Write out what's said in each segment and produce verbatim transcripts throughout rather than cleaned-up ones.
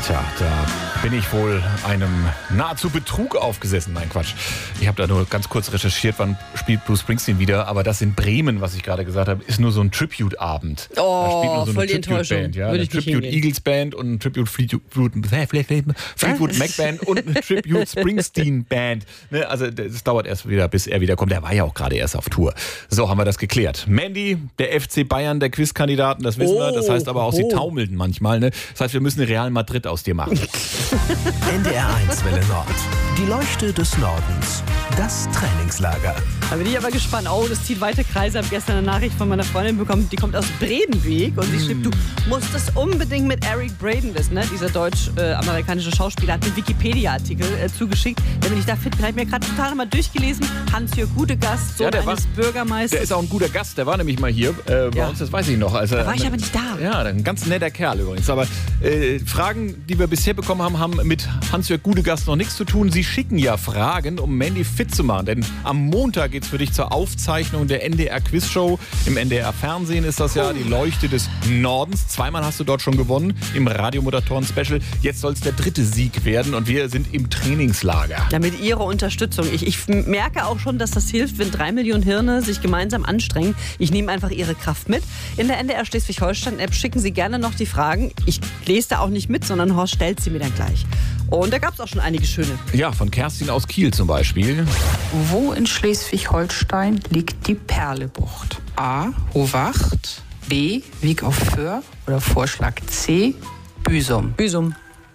Tja, da bin ich wohl einem nahezu Betrug aufgesessen. Nein, Quatsch. Ich habe da nur ganz kurz recherchiert, wann spielt Bruce Springsteen wieder. Aber das in Bremen, was ich gerade gesagt habe, ist nur so ein Tribute-Abend. Oh, da spielt nur so voll eine die Enttäuschung. Tribute-Band. Ja? Würde Eine ich nicht Tribute hingehen. Eagles Band und eine Tribute Fleetwood, Fleetwood Mac Band und eine Tribute Springsteen Band. Ne? Also es dauert erst wieder, bis er wiederkommt. Der war ja auch gerade erst auf Tour. So haben wir das geklärt. Mandy, der F C Bayern, der Quizkandidaten, das wissen Oh, wir. Das heißt aber auch, sie oh. taumeln manchmal. Ne? Das heißt, wir müssen Real Madrid aus dir machen. N D R eins Welle Nord. Die Leuchte des Nordens. Das Trainingslager. Da bin ich aber gespannt. Oh, das zieht weite Kreise. Ich habe gestern eine Nachricht von meiner Freundin bekommen, die kommt aus Bredenweg und sie schrieb, du musst es unbedingt mit Eric Braeden wissen, ne? Dieser deutsch-amerikanische Schauspieler hat einen Wikipedia-Artikel äh, zugeschickt. Da bin ich da fit, bin, habe ich mir gerade total mal durchgelesen. Hans-Jörg Gudegast, Sohn Ja, der eines war- Bürgermeisters. Der ist auch ein guter Gast, der war nämlich mal hier äh, bei Ja. uns, das weiß ich noch. Also, Da war ich aber nicht da. Ja, ein ganz netter Kerl übrigens. Aber äh, Fragen, die wir bisher bekommen haben, haben mit Hans-Jörg Gudegast noch nichts zu tun. Sie schicken ja Fragen, um Mandy fit zu machen. Denn am Montag geht's für dich zur Aufzeichnung der N D R-Quizshow. Im N D R-Fernsehen ist das ja die Leuchte des Nordens. Zweimal hast du dort schon gewonnen im Radiomoderatoren-Special. Jetzt soll es der dritte Sieg werden und wir sind im Trainingslager. Ja, mit ihrer Unterstützung. Ich, ich merke auch schon, dass das hilft, wenn drei Millionen Hirne sich gemeinsam anstrengen. Ich nehme einfach ihre Kraft mit. In der N D R Schleswig-Holstein-App schicken Sie gerne noch die Fragen. Ich lese da auch nicht mit, sondern Horst stellt sie mir dann gleich. Und da gab es auch schon einige schöne. Ja, von Kerstin aus Kiel zum Beispiel. Wo in Schleswig-Holstein liegt die Perlebucht? A. Hovacht, B. Wieg auf Föhr oder Vorschlag C. Büsum? Büsum.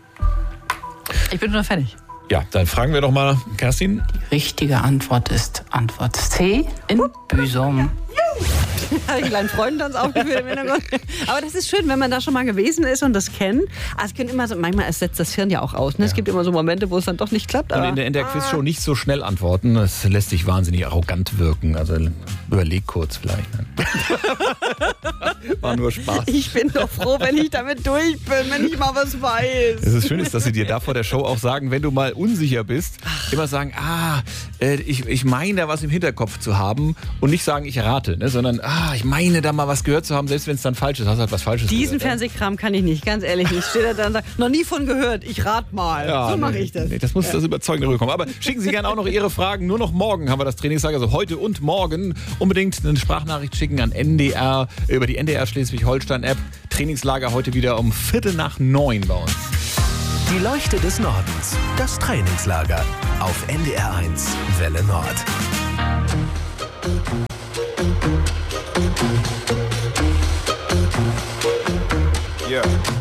Ich bin schon fertig. Ja, dann fragen wir doch mal Kerstin. Richtige Antwort ist Antwort C in Büsum. Habe ich einen kleinen Freundentanz aufgeführt im Hintergrund. Aber das ist schön, wenn man da schon mal gewesen ist und das kennt. Also es können immer so, manchmal setzt das Hirn ja auch aus. Ne? Es gibt immer so Momente, wo es dann doch nicht klappt. Und Aber in der, in der Quizshow nicht so schnell antworten. Das lässt sich wahnsinnig arrogant wirken. Also überleg kurz vielleicht. War nur Spaß. ich bin doch froh, wenn ich damit durch bin, wenn ich mal was weiß. Es ist schön, ist, dass sie dir da vor der Show auch sagen, wenn du mal unsicher bist, immer sagen, ah, äh, ich, ich meine da was im Hinterkopf zu haben und nicht sagen, ich rate, ne, sondern, ah, ich meine da mal was gehört zu haben, selbst wenn es dann falsch ist, hast du halt was Falsches Diesen gehört. Fernsehkram kann ich nicht, ganz ehrlich. Ich stehe da dann und sage, noch nie von gehört, ich rat mal. Ja, so mache nee, ich das. Nee, das muss das überzeugend rüberkommen. Aber schicken Sie gerne auch noch Ihre Fragen. Nur noch morgen haben wir das Trainingslager, also heute und morgen. Unbedingt eine Sprachnachricht schicken an N D R, über die N D R Schleswig-Holstein-App. Trainingslager heute wieder um Viertel nach neun bei uns. Die Leuchte des Nordens. Das Trainingslager. Auf N D R eins Welle Nord. Yeah.